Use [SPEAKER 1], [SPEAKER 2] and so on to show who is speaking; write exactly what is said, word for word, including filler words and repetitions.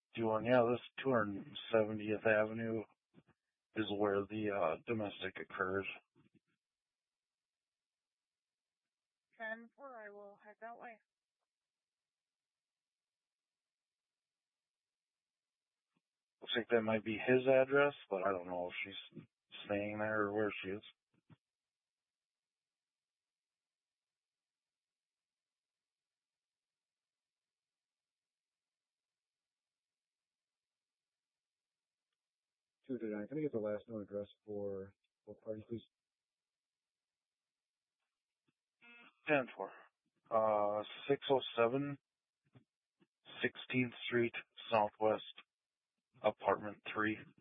[SPEAKER 1] Doing, yeah, this two hundred seventieth Avenue is where the uh, domestic occurs.
[SPEAKER 2] ten four, I will head that way.
[SPEAKER 1] Looks like that might be his address, but I don't know if she's staying there or where she is.
[SPEAKER 3] two two nine. Can I get the last known address for both parties, please?
[SPEAKER 1] ten four. Uh, six oh seven sixteenth Street, Southwest, apartment three.